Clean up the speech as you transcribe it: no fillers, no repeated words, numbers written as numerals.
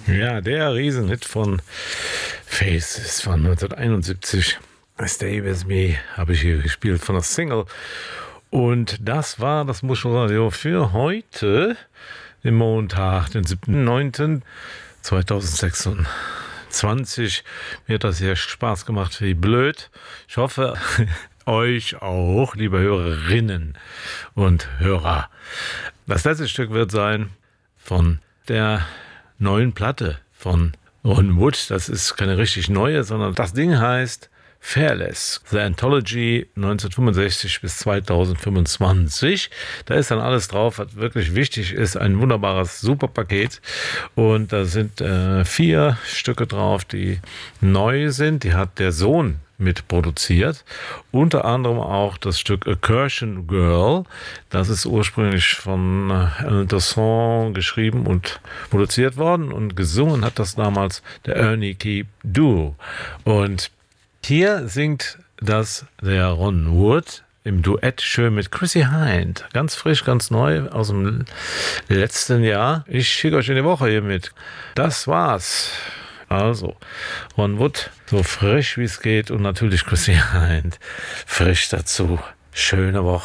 Ja, der Riesenhit von Faces von 1971. Stay With Me habe ich hier gespielt von der Single. Und das war das Muschelradio für heute, den Montag, den 7.9.2026. Mir hat das sehr Spaß gemacht, wie blöd. Ich hoffe, euch auch, liebe Hörerinnen und Hörer. Das letzte Stück wird sein von der neuen Platte von Ron Wood. Das ist keine richtig neue, sondern das Ding heißt Fearless, The Anthology 1965 bis 2025. Da ist dann alles drauf, was wirklich wichtig ist. Ein wunderbares Superpaket. Und da sind 4 Stücke drauf, die neu sind. Die hat der Sohn mitproduziert. Unter anderem auch das Stück Accursion Girl. Das ist ursprünglich von Alain Dosson geschrieben und produziert worden. Und gesungen hat das damals der Ernie Key Duo. Und hier singt das der Ron Wood im Duett schön mit Chrissy Hind. Ganz frisch, ganz neu aus dem letzten Jahr. Ich schicke euch in die Woche hier mit. Das war's. Also, Ron Wood, so frisch wie es geht und natürlich Chrissy Hind frisch dazu. Schöne Woche.